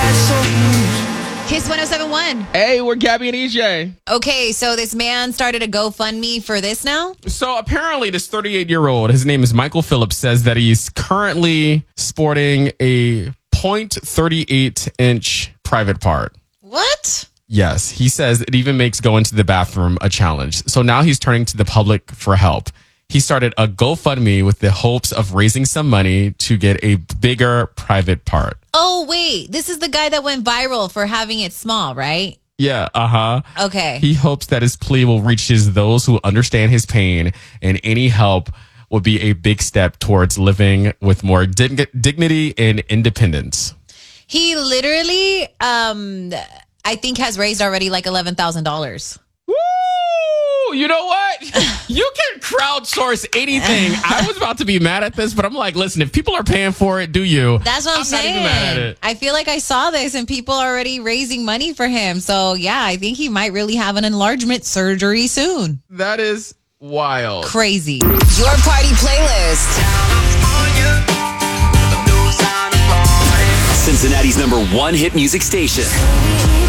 Kiss 107.1. Hey, we're Gabby and EJ. Okay, so this man started a GoFundMe for this now? So apparently this 38-year-old, his name is Michael Phillips, says that he's currently sporting a .38-inch private part. What? Yes, he says it even makes going to the bathroom a challenge. So now he's turning to the public for help. He started a GoFundMe with the hopes of raising some money to get a bigger private part. Oh, wait. This is the guy that went viral for having it small, right? Yeah, Okay. He hopes that his plea will reach those who understand his pain, and any help will be a big step towards living with more dignity and independence. He literally, I think, has raised already like $11,000. Woo! You know what? You can crowdsource anything. I was about to be mad at this, but I'm like, listen, if people are paying for it, do you? That's what I'm saying. Not even mad at it. I feel like I saw this and people are already raising money for him. So, yeah, I think he might really have an enlargement surgery soon. That is wild. Crazy. Your party playlist. Cincinnati's #1 hit music station.